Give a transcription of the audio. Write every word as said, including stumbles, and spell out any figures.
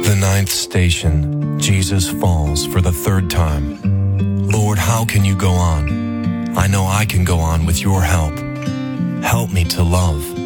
The ninth station, Jesus falls for the third time. Lord, how can you go on? I know I can go on with your help. Help me to love.